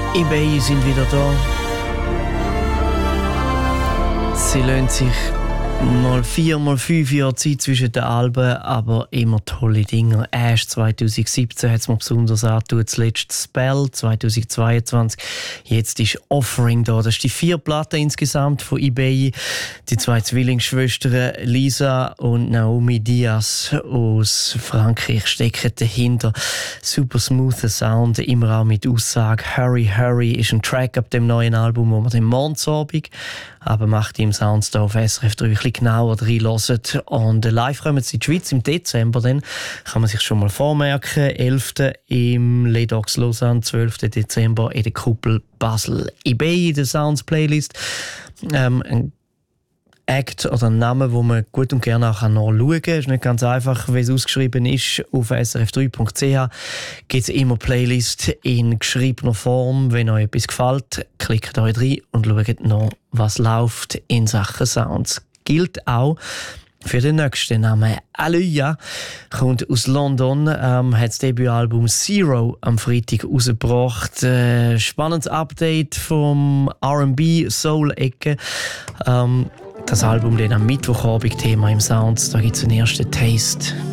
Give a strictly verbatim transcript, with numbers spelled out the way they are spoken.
eBay sind wieder da. Sie lassen sich mal vier, mal fünf Jahre Zeit zwischen den Alben, aber immer tolle Dinge. Ash zwanzig siebzehn hat es mir besonders angetan, zuletzt Spell zwanzig zweiundzwanzig. Jetzt ist Offering da. Das ist die vier Platten insgesamt von eBay. Die zwei Zwillingsschwestern Lisa und Naomi Diaz aus Frankreich stecken dahinter. Super smoother Sound, immer auch mit Aussage. Hurry, Hurry ist ein Track ab dem neuen Album, wo man den Mordsabend aber macht im Soundstar auf S R F drei ein bisschen genauer reinhören. Und live kommen sie in die Schweiz im Dezember, dann kann man sich schon mal vormerken. elften im Ledox Lausanne, zwölften Dezember in der Kuppel Basel. eBay in der Sounds Playlist. Ähm, ein Act oder ein Name, wo man gut und gerne auch nachschauen kann. Es ist nicht ganz einfach, wie es ausgeschrieben ist. Auf s r f drei punkt c h gibt es immer Playlist in geschriebener Form. Wenn euch etwas gefällt, klickt euch rein und schaut noch, was läuft in Sachen Sounds. Gilt auch für den nächsten Namen. Aluya kommt aus London, ähm, hat das Debütalbum Zero am Freitag rausgebracht. Äh, spannendes Update vom R and B Soul-Ecke. Ähm, das Album dann am Mittwochabend Thema im Sounds. Da gibt es einen ersten Taste.